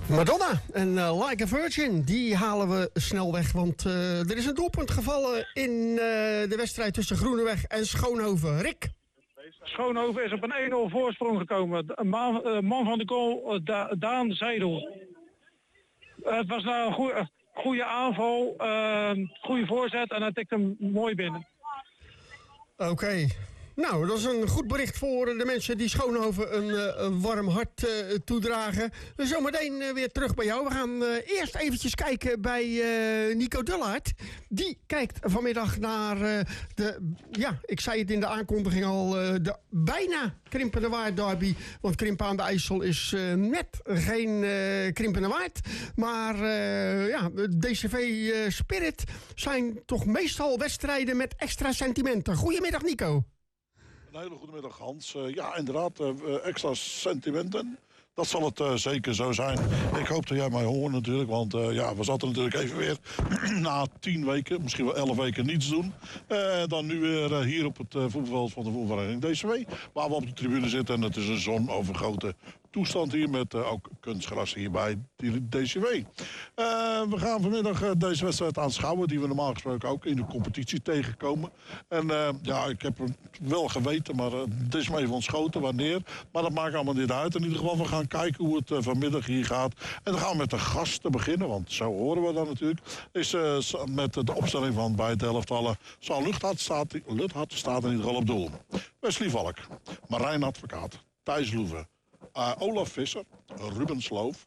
Madonna en Like a Virgin, die halen we snel weg. Want er is een doelpunt gevallen in de wedstrijd tussen Groeneweg en Schoonhoven. Rick? Schoonhoven is op een 1-0 voorsprong gekomen. Een man van de goal, Daan Zijdel. Het was nou een goede aanval, goede voorzet en hij tikte hem mooi binnen. Oké. Nou, dat is een goed bericht voor de mensen die Schoonhoven een warm hart toedragen. Zometeen weer terug bij jou. We gaan eerst eventjes kijken bij Nico Dullaert. Die kijkt vanmiddag naar ik zei het in de aankondiging al, de bijna Krimpende Waard derby. Want Krimpen aan de IJssel is net geen Krimpende Waard. Maar de DCV Spirit zijn toch meestal wedstrijden met extra sentimenten. Goedemiddag Nico. Een hele goede middag, Hans. Ja, inderdaad, extra sentimenten. Dat zal het zeker zo zijn. Ik hoop dat jij mij hoort natuurlijk, want we zaten natuurlijk even weer na 10 weken, misschien wel 11 weken niets doen. Dan nu weer hier op het voetbalveld van de voetbalvereniging DCW, waar we op de tribune zitten. En het is een zonovergoten toestand hier met ook kunstgras hier bij DCW. We gaan vanmiddag deze wedstrijd aanschouwen, die we normaal gesproken ook in de competitie tegenkomen. En ik heb het wel geweten, maar het is me even ontschoten wanneer. Maar dat maakt allemaal niet uit. In ieder geval, we gaan kijken hoe het vanmiddag hier gaat. En dan gaan we met de gasten beginnen, want zo horen we dan natuurlijk. Is met de opstelling van beide elftallen. Zal Luthard staat in ieder geval op doel. Wesley Valk, Marijn Advocaat, Thijs Loeven, Olaf Visser, Ruben Sloof,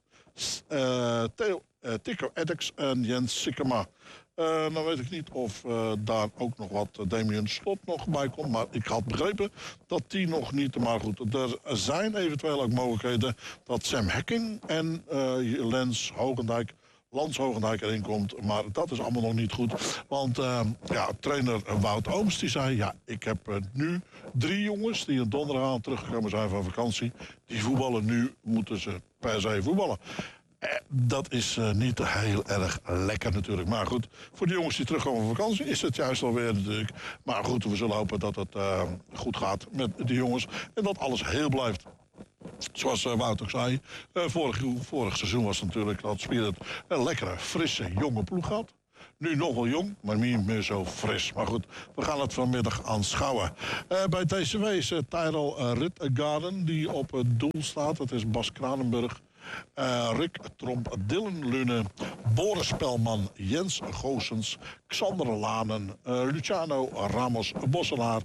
Tico Eddex en Jens Sikkema. Dan weet ik niet of daar ook nog wat Damien Slot nog bij komt. Maar ik had begrepen dat die nog niet. Maar goed, er zijn eventueel ook mogelijkheden dat Sam Hekking en Lans Hoogendijk erin komt. Maar dat is allemaal nog niet goed. Want trainer Wout Ooms die zei... ja, ik heb nu 3 jongens die een donderdag teruggekomen zijn van vakantie. Die voetballen nu, moeten ze per se voetballen. Dat is niet heel erg lekker natuurlijk. Maar goed, voor de jongens die terugkomen van vakantie is het juist alweer natuurlijk. Maar goed, we zullen hopen dat het goed gaat met de jongens. En dat alles heel blijft. Zoals Wout ook zei, vorig seizoen was het natuurlijk dat Spirit een lekkere, frisse, jonge ploeg had. Nu nog wel jong, maar niet meer zo fris. Maar goed, we gaan het vanmiddag aanschouwen. Bij TCW is Tyrell Ritgarden die op het doel staat. Het is Bas Kranenburg. Rick Tromp, Dylan Lune, Boris Spelman, Jens Goossens, Xander Lanen, Luciano Ramos Bosselaar,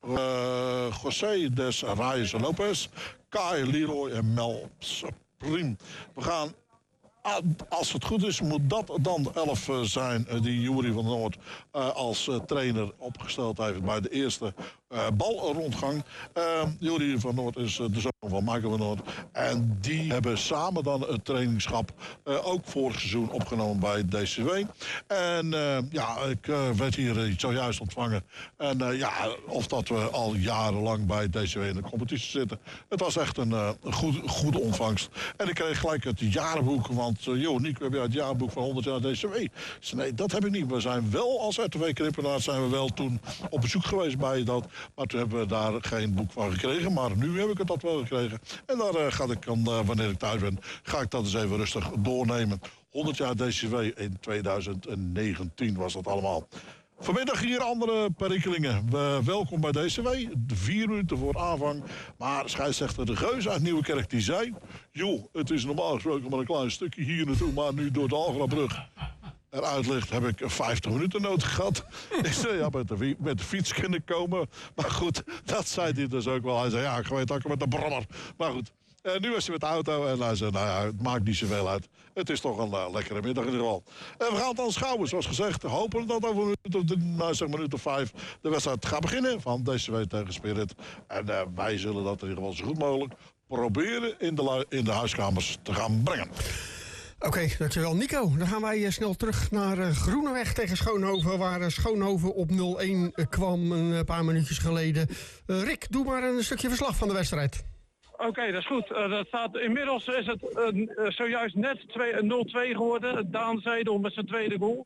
José Des Reyes Lopez, Kai Leroy en Mel Priem. We gaan, als het goed is, moet dat dan de 11 zijn die Jury van Noord als trainer opgesteld heeft bij de eerste balrondgang. Jury van Noord is de zoon van Michael van Noord. En die hebben samen dan het trainingschap ook vorig seizoen opgenomen bij DCW. En ik werd hier zojuist ontvangen. En of dat we al jarenlang bij DCW in de competitie zitten. Het was echt een goede ontvangst. En ik kreeg gelijk het jaarboek. Want Nico, heb jij het jaarboek van 100 jaar DCW? Nee, dat heb ik niet. We zijn wel als RTV Krimpenaar zijn we wel toen op bezoek geweest bij dat. Maar toen hebben we daar geen boek van gekregen. Maar nu heb ik het dat wel gekregen. En daar ga ik dan, wanneer ik thuis ben, ga ik dat eens even rustig doornemen. 100 jaar DCW in 2019 was dat allemaal. Vanmiddag hier andere perikkelingen. Welkom bij DCW. 4 minuten voor aanvang. Maar scheidsrechter De Geus uit Nieuwekerk die zei... joh, het is normaal gesproken maar een klein stukje hier naartoe... maar nu door de Algrabrug eruit ligt, heb ik 50 minuten nodig gehad. Ik zei, met de fiets kunnen komen. Maar goed, dat zei hij dus ook wel. Hij zei, ik weet ook met de brommer. Maar goed, nu was hij met de auto en hij zei, het maakt niet zoveel uit. Het is toch een lekkere middag in ieder geval. We gaan het aanschouwen, zoals gezegd. Hopen dat over een minuut of 5 de wedstrijd gaat beginnen van DCW tegen Spirit. En wij zullen dat in ieder geval zo goed mogelijk proberen in de huiskamers te gaan brengen. Oké, dankjewel Nico. Dan gaan wij snel terug naar Groeneweg tegen Schoonhoven... waar Schoonhoven op 0-1 kwam een paar minuutjes geleden. Rick, doe maar een stukje verslag van de wedstrijd. Oké, dat is goed. Dat staat, inmiddels is het zojuist net 0-2 geworden. Daan Zijdel met zijn tweede goal.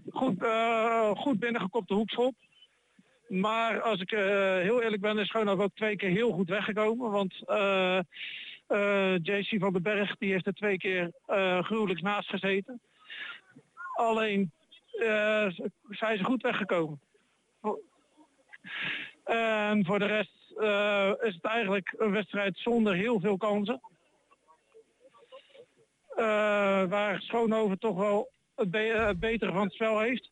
Goed binnengekopte hoekschop. Maar als ik heel eerlijk ben, is Schoonhoven ook 2 keer heel goed weggekomen. Want JC van den Berg die heeft er 2 keer gruwelijk naast gezeten. Alleen zijn ze goed weggekomen. En voor de rest is het eigenlijk een wedstrijd zonder heel veel kansen. Waar Schoonhoven toch wel het betere van het spel heeft.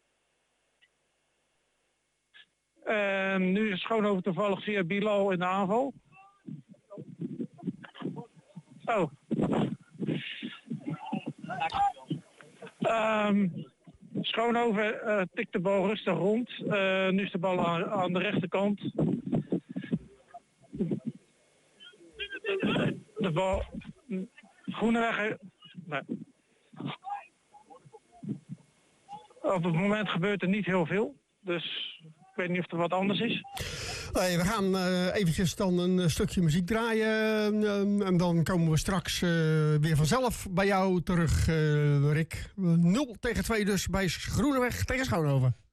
En nu is Schoonhoven toevallig via Bilal in de aanval. Oh. Schoonhoven tikt de bal rustig rond. Nu is de bal aan de rechterkant. De bal... Groeneweg... Nee. Op het moment gebeurt er niet heel veel. Dus ik weet niet of er wat anders is. Nee, we gaan eventjes dan een stukje muziek draaien. En dan komen we straks weer vanzelf bij jou terug, Rick. 0-2 dus bij Groeneweg tegen Schoonhoven.